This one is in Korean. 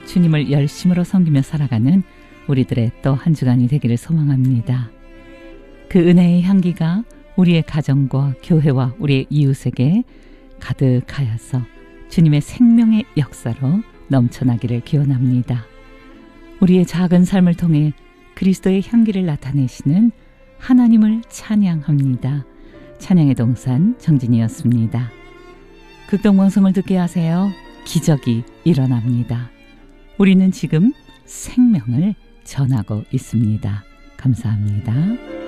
주님을 열심으로 섬기며 살아가는 우리들의 또 한 주간이 되기를 소망합니다. 그 은혜의 향기가 우리의 가정과 교회와 우리의 이웃에게 가득하여서 주님의 생명의 역사로 넘쳐나기를 기원합니다. 우리의 작은 삶을 통해 그리스도의 향기를 나타내시는 하나님을 찬양합니다. 찬양의 동산 정진이었습니다. 극동방송을 듣게 하세요. 기적이 일어납니다. 우리는 지금 생명을 전하고 있습니다. 감사합니다.